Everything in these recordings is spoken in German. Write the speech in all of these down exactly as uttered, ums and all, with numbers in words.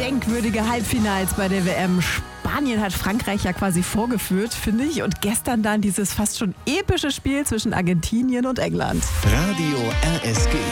denkwürdige Halbfinals bei der W M. Spanien hat Frankreich ja quasi vorgeführt, finde ich. Und gestern dann dieses fast schon epische Spiel zwischen Argentinien und England. Radio R S G.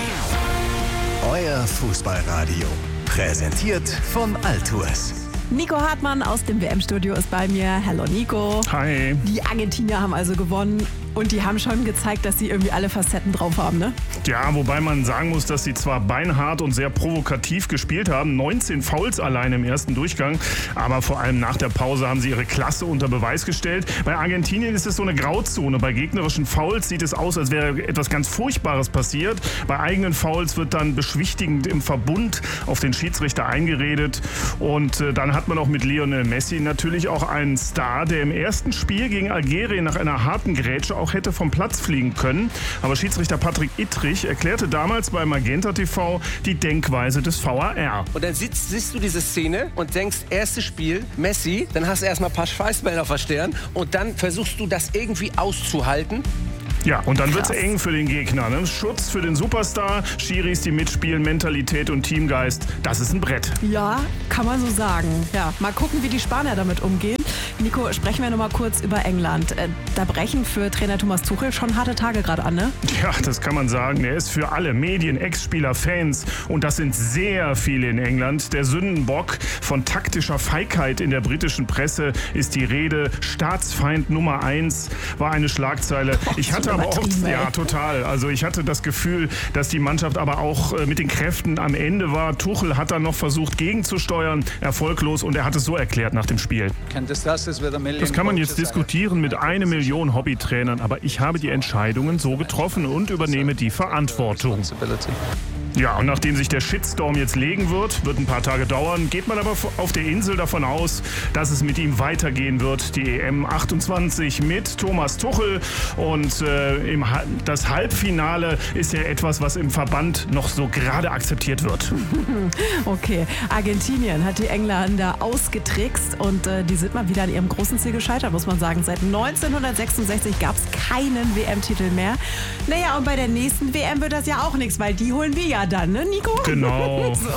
Euer Fußballradio. Präsentiert von Altours. Nico Hartmann aus dem W M-Studio ist bei mir. Hallo Nico. Hi. Die Argentinier haben also gewonnen und die haben schon gezeigt, dass sie irgendwie alle Facetten drauf haben, ne? Ja, wobei man sagen muss, dass sie zwar beinhart und sehr provokativ gespielt haben, neunzehn Fouls allein im ersten Durchgang, aber vor allem nach der Pause haben sie ihre Klasse unter Beweis gestellt. Bei Argentinien ist es so eine Grauzone. Bei gegnerischen Fouls sieht es aus, als wäre etwas ganz Furchtbares passiert. Bei eigenen Fouls wird dann beschwichtigend im Verbund auf den Schiedsrichter eingeredet. Und äh, dann hat man auch mit Lionel Messi natürlich auch einen Star, der im ersten Spiel gegen Algerien nach einer harten Grätsche auch hätte vom Platz fliegen können. Aber Schiedsrichter Patrick Ittrich erklärte damals bei Magenta T V die Denkweise des V A R. Und dann siehst, siehst du diese Szene und denkst, erstes Spiel, Messi, dann hast du erstmal ein paar Schweißbänder auf der Stirn und dann versuchst du das irgendwie auszuhalten. Ja, und dann wird es eng für den Gegner. Ne? Schutz für den Superstar, Schiris, die mitspielen, Mentalität und Teamgeist. Das ist ein Brett. Ja, kann man so sagen. Ja, mal gucken, wie die Spanier damit umgehen. Nico, sprechen wir noch mal kurz über England. Da brechen für Trainer Thomas Tuchel schon harte Tage gerade an, ne? Ja, das kann man sagen. Er ist für alle Medien, Ex-Spieler, Fans, und das sind sehr viele in England, der Sündenbock. Von taktischer Feigheit in der britischen Presse ist die Rede. Staatsfeind Nummer eins war eine Schlagzeile. Ich hatte aber auch, ja, total. Also ich hatte das Gefühl, dass die Mannschaft aber auch äh, mit den Kräften am Ende war. Tuchel hat dann noch versucht, gegenzusteuern, erfolglos, und er hat es so erklärt nach dem Spiel. Das kann man jetzt diskutieren mit einer Million Hobbytrainern, aber ich habe die Entscheidungen so getroffen und übernehme die Verantwortung. Ja, und nachdem sich der Shitstorm jetzt legen wird, wird ein paar Tage dauern, geht man aber auf der Insel davon aus, dass es mit ihm weitergehen wird. Die E M achtundzwanzig mit Thomas Tuchel, und äh, im, das Halbfinale ist ja etwas, was im Verband noch so gerade akzeptiert wird. Okay, Argentinien hat die Engländer ausgetrickst und äh, die sind mal wieder an ihrem großen Ziel gescheitert, muss man sagen. Seit neunzehnhundertsechsundsechzig gab es keinen W M-Titel mehr. Naja, und bei der nächsten W M wird das ja auch nichts, weil die holen wir ja dann, ne, Nico? Genau. So.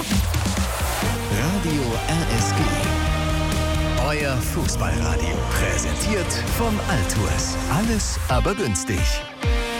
Radio R S G. Euer Fußballradio. Präsentiert von Altours. Alles aber günstig.